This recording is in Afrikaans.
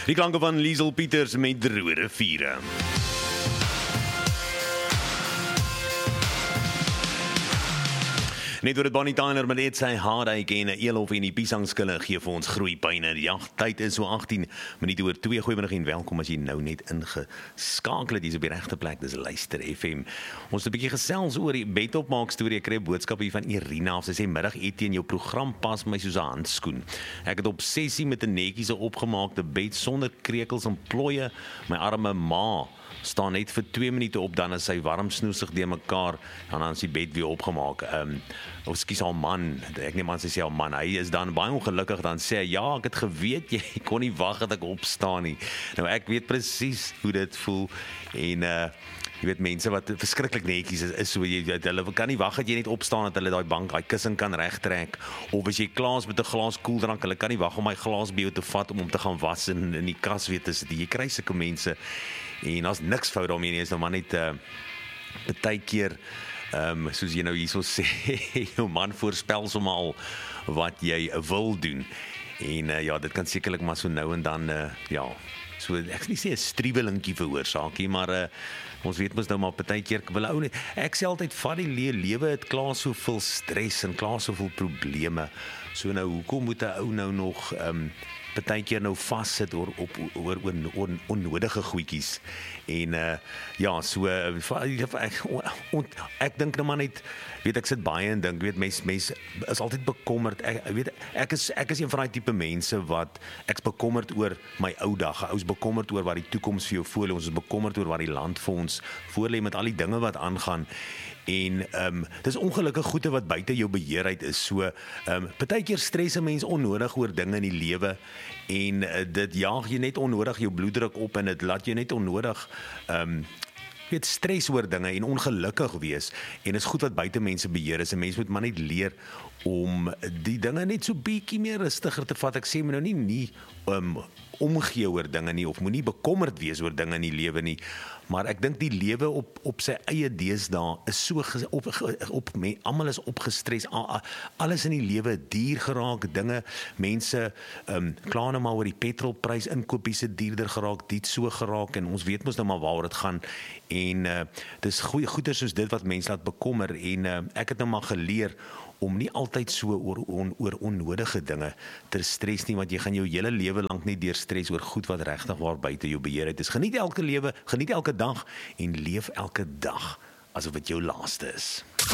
Die klanke van Liesel Pieters met Droë Riviere. Net oor het Bonnie Tyler, maar dit sy Hardike en Elof en die piesangskille gee vir ons groeipyne. Die tyd is so 18 minute oor 2. Goeiemiddag en welkom as jy nou net ingeskakel het. Hier is op die regte plek, dis Luister FM. Ons het 'n bietjie gesels oor die bedopmaak storie. Ek kry 'n boodskap hier van Irina. Sy sê middagete in jou program pas my soos 'n handskoen. Ek het obsessie met 'n netjies opgemaakte bed sonder krekels en plooie. My arme ma staan net vir 2 minute op, dan is sy warm snoesig deur mekaar en dan is die bed weer opgemaak. Of skus haar man, ek neem aan sy sê haar man, hy is dan baie ongelukkig, dan sê hy, ja, ek het geweet, jy kon nie wag dat ek opstaan nie. Nou ek weet presies hoe dit voel en jy weet mense wat verskriklik netjies is so, hulle kan nie wag dat jy net opstaan dat hulle daai bank, daai kussing kan regtrek, of as jy klaar is met 'n glas koeldrank, hulle kan nie wag om my glas bio te vat om te gaan was in die kas weer te sit. Jy kry sulke mense en daar's niks fout daarmee nie, is nou maar net partykeer soos jy nou hierso sê, jou man voorspel somal wat jy wil doen. En ja, dit kan sekerlik maar so nou en dan ja, so ek sê 'n striewelingkie veroorsaak hier, maar ons weet mos nou maar partykeer wil ou net. Ek sê altyd vat die lewe het klaar soveel stres en klaar soveel probleme. So nou hoekom moet 'n ou nou nog partykeer nou vassit oor onnodige goedjies. En ja, so ek dink nou maar net, weet ek sit baie en dink, weet mense is altyd bekommerd. Ek is een van daai tipe mense wat ek's bekommerd oor my ou dag. Ons bekommerd oor wat die toekoms vir jou voorlê. Ons is bekommerd oor wat die land vir ons voorlê met al die dinge wat aangaan. En dis ongelukkig goede wat buite jou beheer uit is. So partykeer stres 'n mens onnodig oor dinge in die lewe en dit jaag jy net onnodig jou bloeddruk op en dit laat jou net onnodig weet stres oor dinge en ongelukkig wees. En is goed wat buite mense beheer is. 'n Mens moet maar net leer om die dinge net so bietjie meer rustiger te vat. Ek sê my nou nie omgee oor dinge nie, of moenie bekommerd wees oor dinge in die lewe nie, maar ek dink die lewe op sy eie deesdae is so almal is opgestres, alles in die lewe duur geraak, dinge, mense kla nou maar oor die petrolprys, inkopies het duurder geraak, dit so geraak, en ons weet mos nou maar waaroor dit gaan, en dis goeie goeie soos dit wat mense laat bekommer, en ek het nou maar geleer om nie altyd so oor onnodige dinge te stres nie, want jy gaan jou hele lewe lank net deur stres oor goed wat regtig waar buite jou beheer het. Dus geniet elke lewe, geniet elke dag en leef elke dag asof dit jou laaste is.